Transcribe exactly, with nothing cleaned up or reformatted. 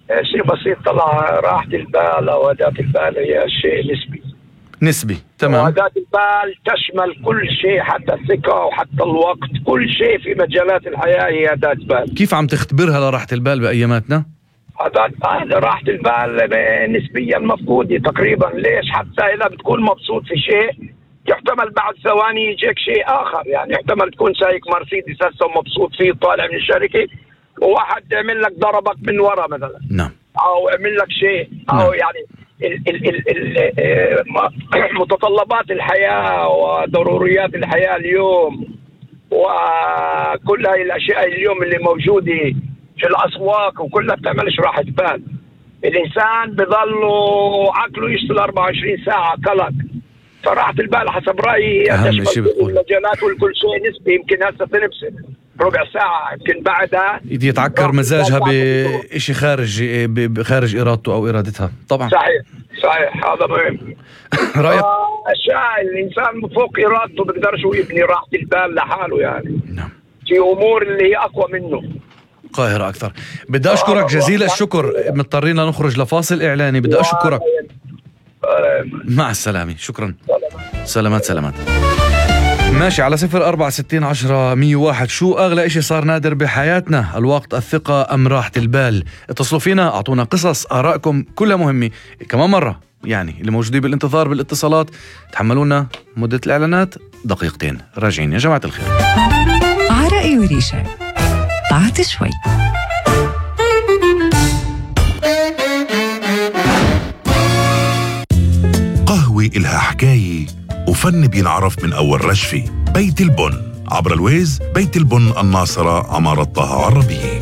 شيء بسيط. طلع راحة البال أو أداة البال هي شيء نسبي. نسبي تمام. وأداة البال تشمل كل شيء، حتى الثقة وحتى الوقت، كل شيء في مجالات الحياة هي أداة بال. كيف عم تختبرها لراحة البال بأياماتنا؟ هذا راحة البال نسبيا مفقودة تقريبا. ليش؟ حتى إذا بتكون مبسوط في شيء يحتمل بعد ثواني يجيك شيء آخر. يعني يحتمل تكون سايق مرسيدس هسه مبسوط فيه طالع من الشركة، وواحد يعمل لك ضربك من ورا مثلا. نعم. أو يعمل لك شيء أو نعم. يعني ال ال ال ال متطلبات الحياة وضروريات الحياة اليوم وكل هاي الأشياء اليوم اللي موجودة في الأسواق وكلها بتعملش راحة بال. الإنسان بظله عقله يشتغل أربعة وعشرين ساعة قلق. فراحة البال حسب رأيي أهم شيء بتقول المجالات والكل شيء نسبي. يمكن هسه تنبسط ربع ساعة، يمكن بعدها يتعكر مزاجها بشيء خارج خارج إرادته أو إرادتها. طبعا صحيح صحيح، هذا مهم. رأيك؟ أشياء الإنسان فوق إرادته بقدرش هو يبني راحة البال لحاله. يعني نعم. في أمور اللي هي أقوى منه قاهرة أكثر. بدي أشكرك جزيل الشكر. مضطرين نخرج لفاصل إعلاني. بدي أشكرك. مع السلامة. شكرا. سلامات سلامات. ماشي على صفر أربعة ستين عشرة مية واحد. شو أغلى إشي صار نادر بحياتنا؟ الوقت، الثقة، أم راحة البال؟ اتصلوا فينا، أعطونا قصص، آرائكم كلها مهمة. كمان مرة يعني اللي موجودين بالانتظار بالاتصالات تحملونا مدة الإعلانات دقيقتين. راجعين يا جماعة الخير. عرقي وريشة بعد شوي. قهوة إلها حكاية وفن بينعرف من أول رشفة. بيت البن عبر الويز، بيت البن الناصرة، عمارة طه عربية.